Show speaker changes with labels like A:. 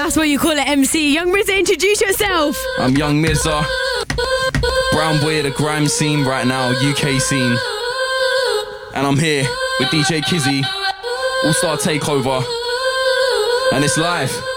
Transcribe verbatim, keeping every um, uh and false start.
A: That's what you call an M C. Young Mirza, introduce yourself.
B: I'm Young Mirza, brown boy of the grime scene right now, U K scene. And I'm here with D J Kizzy, All Star Takeover. And it's live.